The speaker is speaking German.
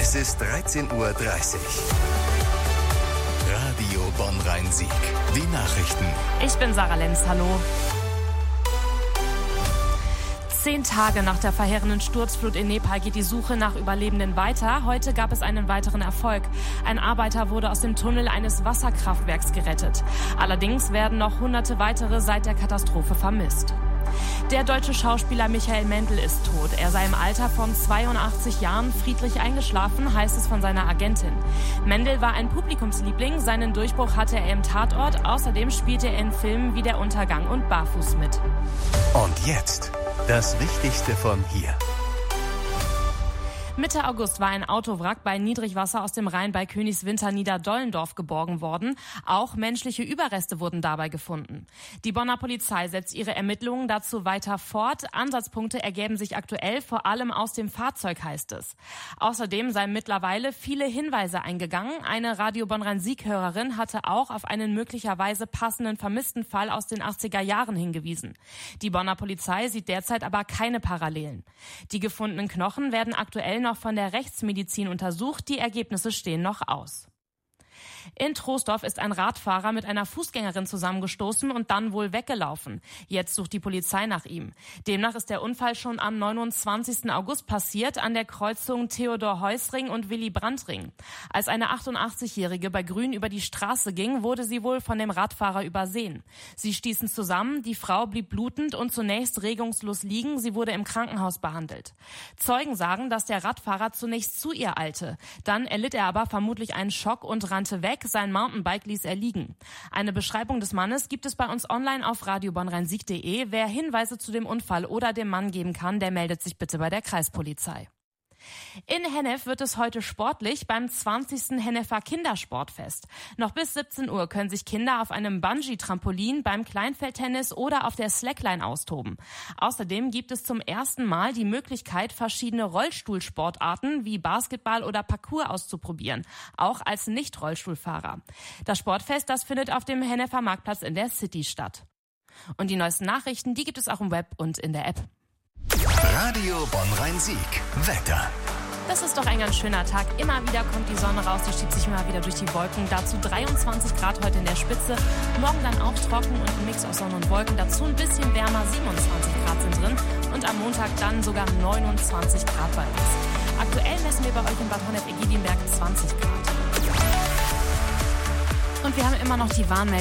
Es ist 13:30 Uhr. Radio Bonn-Rhein-Sieg. Die Nachrichten. Ich bin Sarah Lenz. Hallo. 10 Tage nach der verheerenden Sturzflut in Nepal geht die Suche nach Überlebenden weiter. Heute gab es einen weiteren Erfolg. Ein Arbeiter wurde aus dem Tunnel eines Wasserkraftwerks gerettet. Allerdings werden noch Hunderte weitere seit der Katastrophe vermisst. Der deutsche Schauspieler Michael Mendl ist tot. Er sei im Alter von 82 Jahren friedlich eingeschlafen, heißt es von seiner Agentin. Mendl war ein Publikumsliebling. Seinen Durchbruch hatte er im Tatort. Außerdem spielte er in Filmen wie Der Untergang und Barfuß mit. Und jetzt das Wichtigste von hier. Mitte August war ein Autowrack bei Niedrigwasser aus dem Rhein bei Königswinter Niederdollendorf geborgen worden. Auch menschliche Überreste wurden dabei gefunden. Die Bonner Polizei setzt ihre Ermittlungen dazu weiter fort. Ansatzpunkte ergeben sich aktuell vor allem aus dem Fahrzeug, heißt es. Außerdem seien mittlerweile viele Hinweise eingegangen. Eine Radio Bonn-Rhein-Sieg-Hörerin hatte auch auf einen möglicherweise passenden vermissten Fall aus den 80er Jahren hingewiesen. Die Bonner Polizei sieht derzeit aber keine Parallelen. Die gefundenen Knochen werden aktuell noch von der Rechtsmedizin untersucht. Die Ergebnisse stehen noch aus. In Troisdorf ist ein Radfahrer mit einer Fußgängerin zusammengestoßen und dann wohl weggelaufen. Jetzt sucht die Polizei nach ihm. Demnach ist der Unfall schon am 29. August passiert an der Kreuzung Theodor-Heuss-Ring und Willy-Brandt-Ring. Als eine 88-Jährige bei Grün über die Straße ging, wurde sie wohl von dem Radfahrer übersehen. Sie stießen zusammen, die Frau blieb blutend und zunächst regungslos liegen. Sie wurde im Krankenhaus behandelt. Zeugen sagen, dass der Radfahrer zunächst zu ihr eilte. Dann erlitt er aber vermutlich einen Schock und rannte weg. Sein Mountainbike ließ er liegen. Eine Beschreibung des Mannes gibt es bei uns online auf radiobonnrheinsieg.de. Wer Hinweise zu dem Unfall oder dem Mann geben kann, der meldet sich bitte bei der Kreispolizei. In Hennef wird es heute sportlich beim 20. Hennefer Kindersportfest. Noch bis 17 Uhr können sich Kinder auf einem Bungee-Trampolin, beim Kleinfeldtennis oder auf der Slackline austoben. Außerdem gibt es zum ersten Mal die Möglichkeit, verschiedene Rollstuhlsportarten wie Basketball oder Parkour auszuprobieren, auch als Nicht-Rollstuhlfahrer. Das Sportfest, das findet auf dem Hennefer Marktplatz in der City statt. Und die neuesten Nachrichten, die gibt es auch im Web und in der App. Radio Bonn-Rhein-Sieg. Wetter. Das ist doch ein ganz schöner Tag. Immer wieder kommt die Sonne raus, die schiebt sich immer wieder durch die Wolken. Dazu 23 Grad heute in der Spitze. Morgen dann auch trocken und ein Mix aus Sonne und Wolken. Dazu ein bisschen wärmer, 27 Grad sind drin. Und am Montag dann sogar 29 Grad bei uns. Aktuell messen wir bei euch in Bad Honnef-Egidionberg 20 Grad. Und wir haben immer noch die Warnmeldung.